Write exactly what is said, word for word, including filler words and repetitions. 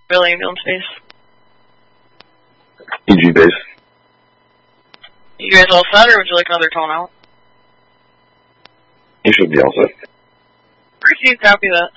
Really ambulance base. E G base. You guys all set, or would you like another tone out? You should be all set. Receive, copy that.